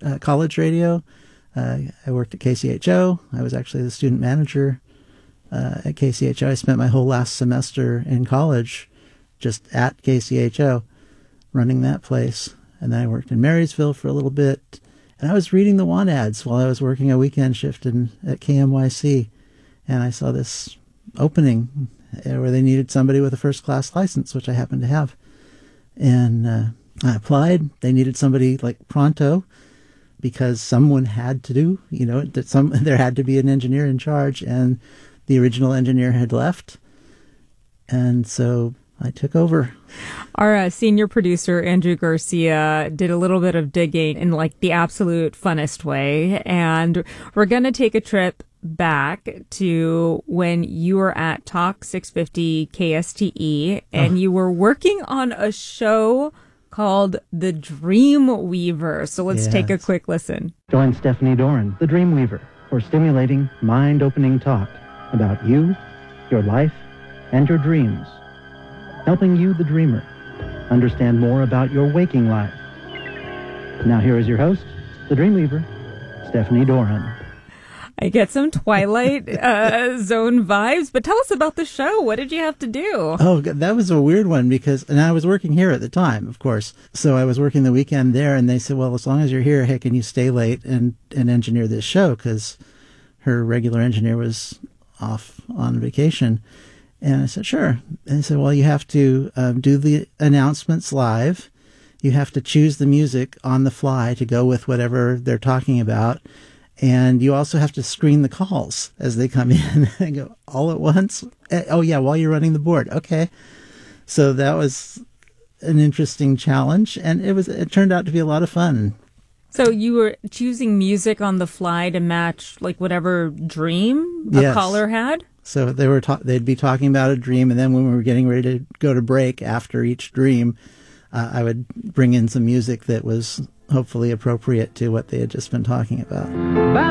college radio. I worked at KCHO. I was actually the student manager at KCHO. I spent my whole last semester in college just at KCHO running that place. And then I worked in Marysville for a little bit. And I was reading the want ads while I was working a weekend shift at KMYC. And I saw this opening where they needed somebody with a first-class license, which I happened to have. And I applied. They needed somebody like pronto because someone had to do, there had to be an engineer in charge, and the original engineer had left. And so I took over. Our senior producer, Andrew Garcia, did a little bit of digging in like the absolute funnest way. And we're going to take a trip back to when you were at Talk 650 KSTE and you were working on a show called The Dreamweaver. So let's take a quick listen. Join Stephanie Doran, The Dreamweaver, for stimulating, mind-opening talk about you, your life, and your dreams. Helping you, the dreamer, understand more about your waking life. Now here is your host, The Dreamweaver, Stephanie Doran. I get some Twilight Zone vibes, but tell us about the show. What did you have to do? Oh, that was a weird one and I was working here at the time, of course. So I was working the weekend there, and they said, well, as long as you're here, hey, can you stay late and engineer this show? Because her regular engineer was off on vacation. And I said, sure. And they said, well, you have to do the announcements live. You have to choose the music on the fly to go with whatever they're talking about. And you also have to screen the calls as they come in and go all at once. Oh, yeah, while you're running the board. Okay. So that was an interesting challenge, and it turned out to be a lot of fun. So you were choosing music on the fly to match like whatever dream a caller had? So they'd be talking about a dream, and then when we were getting ready to go to break after each dream, I would bring in some music that was hopefully appropriate to what they had just been talking about.